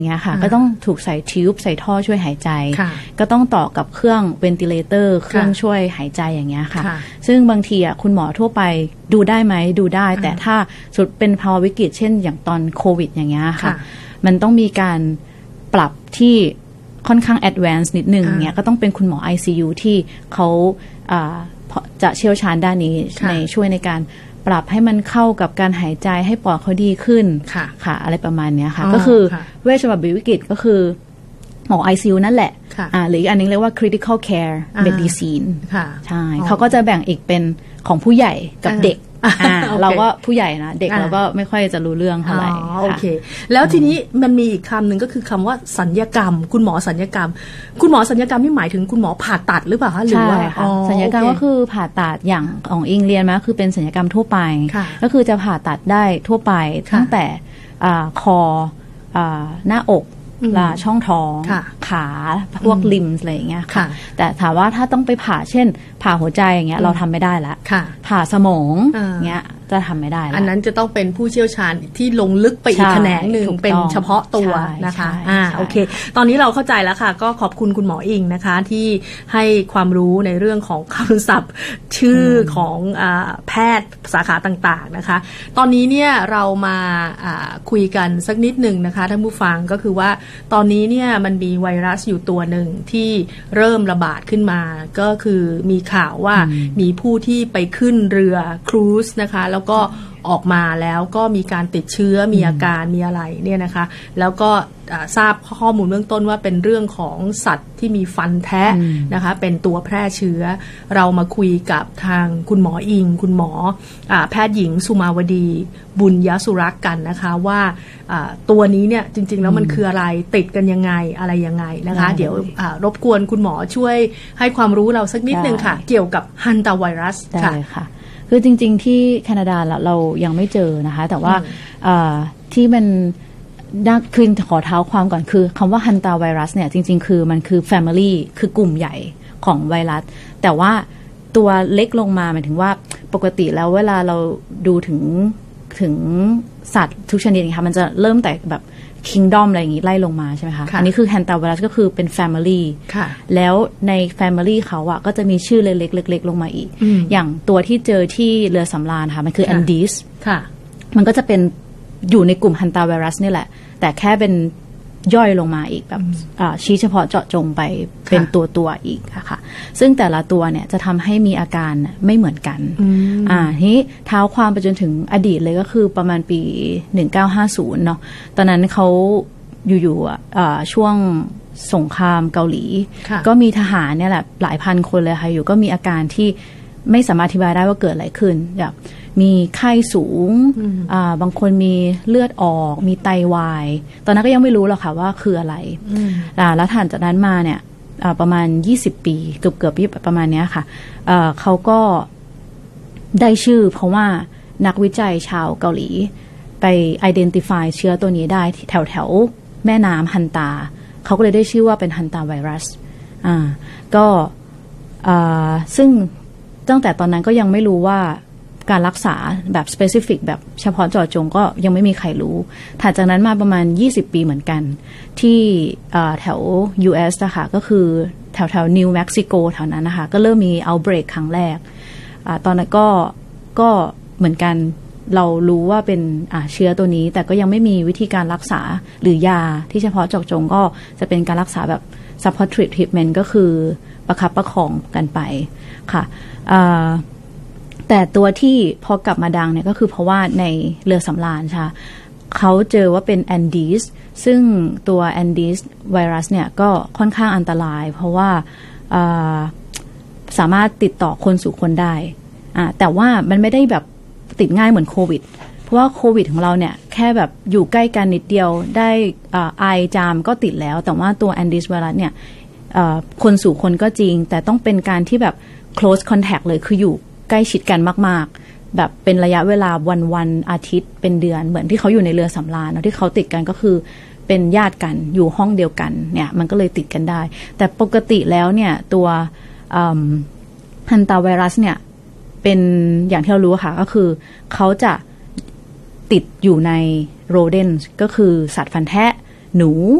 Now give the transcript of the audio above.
เงี้ยค่ะก็ต้องถูกใส่ทิวบ์ใส่ท่อช่วยหายใจก็ต้องต่อกับเครื่องเวนติเลเตอร์เครื่องช่วยหายใจอย่างเงี้ยค่ะซึ่งบางทีคุณหมอทั่วไปดูได้ไหมดูได้แต่ถ้าสุดเป็นภาวะวิกฤตเช่นอย่างตอนโควิดอย่างเงี้ยค่ะมันต้องมีการปรับที่ค่อนข้างแอดวานซ์นิดนึงเงี้ยก็ต้องเป็นคุณหมอ ICU ที่เขาจะเชี่ยวชาญด้านนี้ในช่วยในการปรับให้มันเข้ากับการหายใจให้ปอดเขาดีขึ้นค่ะอะไรประมาณนี้ค่ะก็คือเวชภัณฑ์วิกฤตก็คือหมอ ICU นั่นแหละหรืออีกอันนึงเรียกว่า critical care medicine ใช่เขาก็จะแบ่งอีกเป็นของผู้ใหญ่กับเด็กเราก็ผู้ใหญ่นะเด็กเราก็ไม่ค่อยจะรู้เรื่องเท่าไหร่โอเคแล้วทีนี้มันมีอีกคำหนึ่งก็คือคำว่าสัญญกรรมคุณหมอสัญญกรรมคุณหมอสัญญกรรมนี่หมายถึงคุณหมอผ่าตัดหรือเปล่าคะหรือว่าสัญญกรรมก็คือผ่าตัดอย่างของอิงเรียนมาคือเป็นสัญญกรรมทั่วไปก็คือจะผ่าตัดได้ทั่วไปตั้งแต่คอหน้าอกช่องท้องขาพวกลิมส์อะไรอย่างเงี้ยค่ะแต่ถามว่าถ้าต้องไปผ่าเช่นผ่าหัวใจอย่างเงี้ยเราทำไม่ได้ละผ่าสมองเงี้ยจะทำไม่ได้อันนั้นจะต้องเป็นผู้เชี่ยวชาญที่ลงลึกไปอีกแขนงหนึ่งเป็นเฉพาะตัวนะคะโอเคตอนนี้เราเข้าใจแล้วค่ะก็ขอบคุณคุณหมออิงนะคะที่ให้ความรู้ในเรื่องของคำศัพท์ชื่อของแพทย์สาขาต่างๆนะคะตอนนี้เนี่ยเรามาคุยกันสักนิดหนึ่งนะคะท่านผู้ฟังก็คือว่าตอนนี้เนี่ยมันมีไวรัสอยู่ตัวหนึ่งที่เริ่มระบาดขึ้นมาก็คือมีข่าวว่ามีผู้ที่ไปขึ้นเรือครูซนะคะแล้วก็ออกมาแล้วก็มีการติดเชื้อมีอาการมีอะไรเนี่ยนะคะแล้วก็ทราบข้อมูลเบื้องต้นว่าเป็นเรื่องของสัตว์ที่มีฟันแทะนะคะเป็นตัวแพร่เชื้อเรามาคุยกับทางคุณหมออิงคุณหมอแพทย์หญิงสุมาวดีบุญยสุรักษ์กันนะคะว่าตัวนี้เนี่ยจริงๆแล้วมันคืออะไรติดกันยังไงอะไรยังไงนะคะเดี๋ยวรบกวนคุณหมอช่วยให้ความรู้เราสักนิดนึงค่ะเกี่ยวกับฮันตาไวรัสค่ะคือจริงๆที่แคนาดาเรายังไม่เจอนะคะแต่ว่าที่มันคือขอเท้าความก่อนคือคำว่าฮันตาไวรัสเนี่ยจริงๆคือมันคือ family คือกลุ่มใหญ่ของไวรัสแต่ว่าตัวเล็กลงมาหมายถึงว่าปกติแล้วเวลาเราดูถึงสัตว์ทุกชนิดนะคะมันจะเริ่มแต่แบบKingdom อะไรอย่างนี้ไล่ลงมาใช่ไหมคะอันนี้คือ Hantavirus ก็คือเป็น Family แล้วใน Family เขาอะก็จะมีชื่อเล็กๆลงมาอีกอย่างตัวที่เจอที่เรือสำราญค่ะมันคือ Andes มันก็จะเป็นอยู่ในกลุ่ม Hantavirus นี่แหละแต่แค่เป็นย่อยลงมาอีกแบบชี้เฉพาะเจาะจงไปเป็นตัวอีกค่ะซึ่งแต่ละตัวเนี่ยจะทำให้มีอาการไม่เหมือนกันทีนี้เท้าความไปจนถึงอดีตเลยก็คือประมาณปี1950เนาะตอนนั้นเขาอยู่ช่วงสงครามเกาหลีก็มีทหารเนี่ยแหละหลายพันคนเลยค่ะอยู่ก็มีอาการที่ไม่สามารถอธิบายได้ว่าเกิดอะไรขึ้นแบบมีไข้สูงบางคนมีเลือดออกมีไตวายตอนนั้นก็ยังไม่รู้หรอกค่ะว่าคืออะไรแล้วถัดจากนั้นมาเนี่ยประมาณ20ปีเกือบประมาณนี้ค่ะเขาก็ได้ชื่อเพราะว่านักวิจัยชาวเกาหลีไป identify เชื้อตัวนี้ได้แถวแม่น้ำฮันตาเขาก็เลยได้ชื่อว่าเป็นฮันตาไวรัสก็ซึ่งตั้งแต่ตอนนั้นก็ยังไม่รู้ว่าการรักษาแบบ specific แบบเฉพาะเจาะจงก็ยังไม่มีใครรู้ถัดจากนั้นมาประมาณ20ปีเหมือนกันที่แถว US นะคะก็คือแถวนิวเม็กซิโกแถวนั้นนะคะก็เริ่มมี outbreak ครั้งแรกตอนนั้นก็เหมือนกันเรารู้ว่าเป็นเชื้อตัวนี้แต่ก็ยังไม่มีวิธีการรักษาหรือยาที่เฉพาะเจาะจงก็จะเป็นการรักษาแบบ supportive treatment ก็คือประคับประคองกันไปค่ะแต่ตัวที่พอกลับมาดังเนี่ยก็คือเพราะว่าในเรือสำราญใช่เขาเจอว่าเป็นแอนดีสซึ่งตัวแอนดีสไวรัสเนี่ยก็ค่อนข้างอันตรายเพราะว่าสามารถติดต่อคนสู่คนได้แต่ว่ามันไม่ได้แบบติดง่ายเหมือนโควิดเพราะว่าโควิดของเราเนี่ยแค่แบบอยู่ใกล้กันนิดเดียวได้ไอจามก็ติดแล้วแต่ว่าตัวแอนดีสไวรัสเนี่ยคนสู่คนก็จริงแต่ต้องเป็นการที่แบบ close contact เลยคืออยู่ใกล้ชิดกันมากๆแบบเป็นระยะเวลาวันอาทิตย์เป็นเดือนเหมือนที่เขาอยู่ในเรือสำราญที่เขาติดกันก็คือเป็นญาติกันอยู่ห้องเดียวกันเนี่ยมันก็เลยติดกันได้แต่ปกติแล้วเนี่ยตัวฮันตาไวรัสเนี่ยเป็นอย่างที่เรารู้ค่ะก็คือเขาจะติดอยู่ในโรเดนก็คือสัตว์ฟันแทะหนู